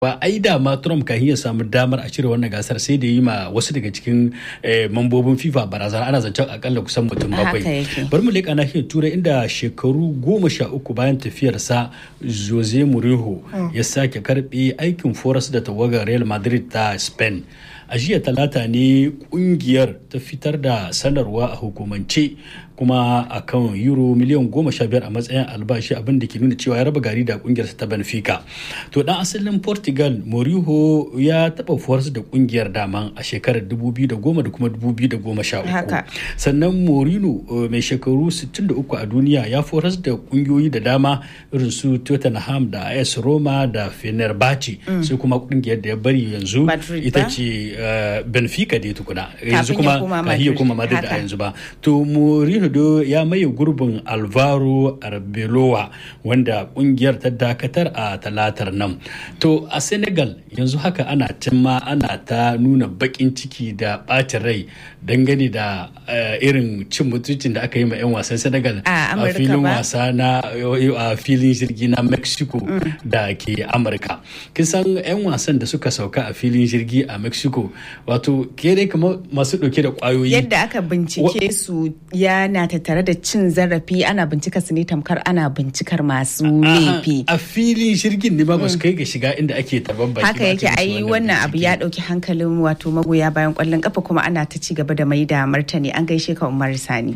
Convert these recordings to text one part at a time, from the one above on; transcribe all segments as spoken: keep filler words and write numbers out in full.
ba ai da ma Trump kan iya samu damar a cire wannan gasar sai da yi ma wasu daga cikin mambobin FIFA barazana, ana zancen akalla kusan mutum bakwai. Bari mu leƙa nahiyar Turai inda shekaru goma sha uku bayan tafiyarsa Jose Mourinho ya sake karɓe aikin foras da tawagar Real Madrid ta Spain. A jiya talata ne kungiyar ta fitar da sanarwa a hukumance kuma a kan euro miliyan goma sha biyar a matsayin albashi, abin da ke nuna cewa ya raba gari da kungiyarsa ta Benfica. To dan asalin Portugal Mourinho ya taba foras da kungiyar daman a shekarar dubu biyu da goma da kuma dubu biyu da goma sha uku. Sannan Mourinho mai shekaru sittin da uku a duniya ya foras da kungiyoyi da dama irin su Tottenham da A S Roma da Fenerbahce, mm. sai kuma kungiyar da ya bari yanzu ita ce uh, Benfica da ya tukuna yanzu kuma kahiyar kuma Madrid a yanzu ba. To Mourinho ya maye gurbin Alvaro Arbeloa wanda kungiyar ta dakatar a talatar nan. To a Senegal yanzu haka ana cimma ana ta nuna bakin ciki da ɓacin rai dangane da uh, irin cin mutuncin da aka yi ma 'yan wasan Senegal a filin wasa na a filin jirgi na Mexico mm. da ke Amurka. Kin san 'yan wasan da suka sauka a filin jirgi a Mexico wato kere kamar masu ɗauke da ƙwayoyi. Yadda aka bincike su yana tattare da cin zarafi, ana bincika su ne tamkar ana bincikar masu laifi. A filin jirgin ne ba ba su kai ga shiga inda ake tarban baki. Haka yake, ai wannan abu ya ɗauki hankalin wato magoya bayan ƙwallon kafa kuma ana ta ci gaba da mai da martani. An gaishe ka Umar Sani.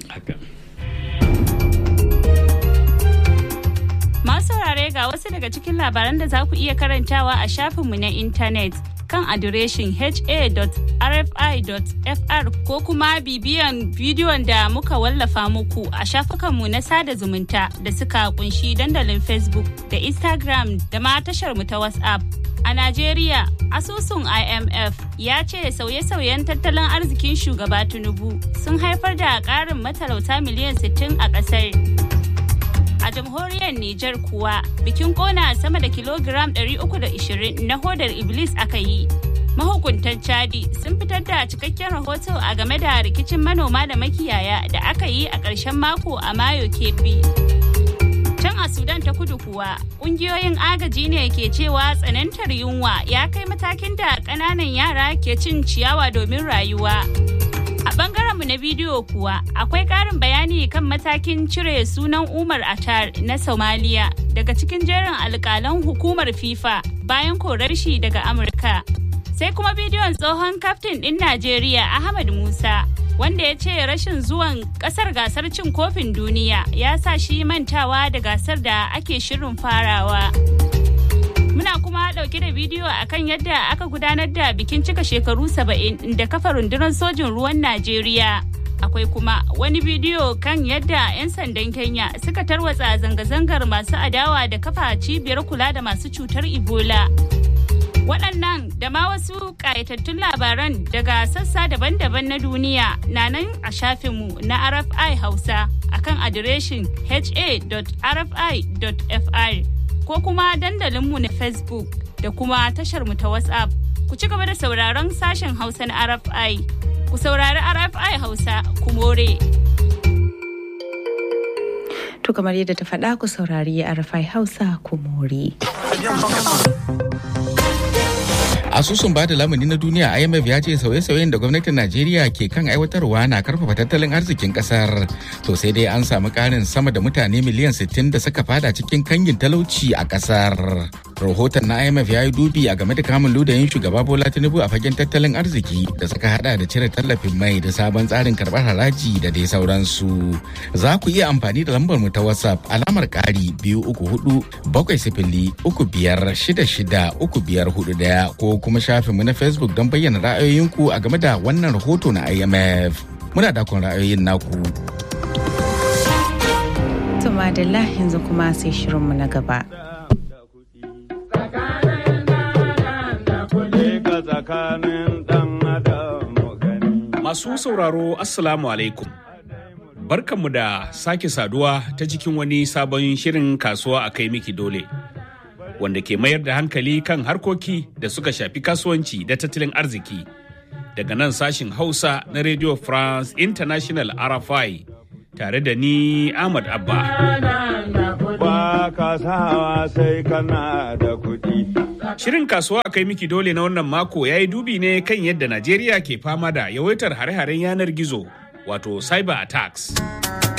Masu saurare ga wasu daga cikin labaran da za ku iya karantawa a shafinmu na intanet kan adireshin h a dot r f i dot f r ko kuma bibiyan bidiyon da muka wallafa muku a shafukanmu na sada zumunta da suka kunshi dandalin Facebook da Instagram da ma tashar mu ta WhatsApp. A Najeriya, asusun I M F ya ce sauye-sauyen tattalin arzikin shugaba Tinubu sun haifar da ƙarin matalauta miliyan sittin a ƙasar. A jamhuriyar Nijar kuwa bikin kona sama da kilogiram ɗari uku da ashirin na hodar Iblis aka yi. Mahukuntan Chadi sun fitar da cikakken rahoto a game da rikicin manoma da makiyaya da aka yi a ƙarshen mako a Mayo Kebbi. Can a Sudan ta kudu kuwa, ƙungiyoyin agaji ne ke cewa tsanantar yunwa ya kai matakin da ƙananan yara ke cin ciyawa domin rayuwa. A ɓangarenmu na bidiyo kuwa akwai ƙarin bayani kan matakin cire sunan Umar Atar na Somalia daga cikin jerin alƙalan hukumar FIFA bayan korar shi daga Amurka. Sai kuma bidiyon tsohon kaftin ɗin Najeriya Ahmad Musa wanda ya ce rashin zuwan ƙasar gasar cin kofin duniya ya sa shi mantawa da gasar da ake shirin farawa. Muna kuma dauke da bidiyo akan yadda aka gudanar da bikin cika shekaru saba'in da kafa rundunar sojin ruwan Najeriya. Akwai kuma wani bidiyo kan yadda 'yan sandan Kenya suka tarwatsa zanga-zangar masu adawa da kafa cibiyar kula da masu cutar Ebola. Waɗannan da ma wasu ƙayatattun labaran daga sassa daban-daban na duniya na nan a shafinmu na R F I Hausa akan adireshin h a dot r f i dot f r. ko kuma dandalinmu na Facebook da kuma tasharmu ta WhatsApp. Ku ci gaba da sauraron sashen Hausa na R F I. Ku saurari R F I Hausa, ku more. To kamar yadda ta faɗa, ku saurari R F I Hausa, ku more. Asusun bada lamuni na duniya I M F ya ce sauye-sauyen da gwamnatin Najeriya ke kan aiwatarwa na karfafa tattalin arzikin kasar. To sai dai an samu karin sama da mutane miliyan sittin da suka fada cikin kangin talauci a kasar. Rahoton na I M F ya yi dubi a game da kamun ludayin shugaba Bola Tinubu a fagen tattalin arziki da suka hada da cire tallafin mai da sabon tsarin karbar haraji da dai sauransu. Za ku iya amfani da lambar mu ta WhatsApp alamar ƙari biyu uku hudu bakwai sifili uku biyar shida shida uku biyar hudu daya ko kuma shafinmu na Facebook don bayyana ra'ayoyinku a game da wannan rahoto na I M F. Muna dakon ra'ayoyin naku. Tumadalla yanzu kuma sai shirinmu na gaba. Masu sauraro Assalamu alaikum. Barkanmu da sake saduwa ta cikin wani sabon shirin kasuwa a kai miki dole. Wanda ke mayar da hankali kan harkoki da suka shafi kasuwanci da tattalin arziki. Daga nan sashin Hausa na Radio France International R F I tare da ni Ahmad Abba. Ba ka sawa sai kana da kuɗi. Shirin kasuwa a kai miki dole na wannan mako ya yi dubi ne kan yadda Najeriya ke fama da yawaitar hare-haren yanar gizo wato cyber attacks.